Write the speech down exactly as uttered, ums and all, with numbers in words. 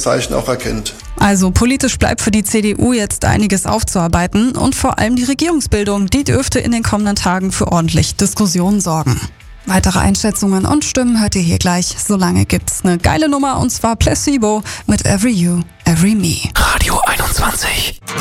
Zeichen auch erkennt. Also politisch bleibt für die C D U jetzt einiges aufzuarbeiten und vor allem die Regierungsbildung, die dürfte in den kommenden Tagen für ordentlich Diskussionen sorgen. Weitere Einschätzungen und Stimmen hört ihr hier gleich. Solange gibt's eine geile Nummer und zwar Placebo mit Every You, Every Me. Radio einundzwanzig.